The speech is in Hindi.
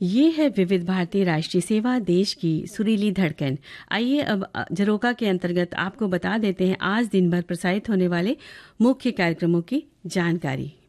ये है विविध भारती राष्ट्रीय सेवा, देश की सुरीली धड़कन। आइए अब झरोका के अंतर्गत आपको बता देते हैं आज दिन भर प्रसारित होने वाले मुख्य कार्यक्रमों की जानकारी।